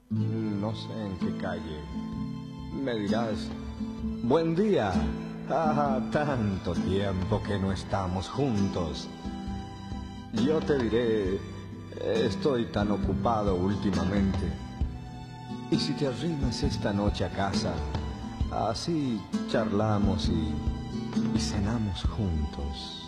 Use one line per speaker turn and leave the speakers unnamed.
No sé en qué calle. Me dirás, buen día. Ah, tanto tiempo que no estamos juntos. Yo te diré, estoy tan ocupado últimamente. ¿Y si te arrimas esta noche a casa? Así charlamos y cenamos juntos.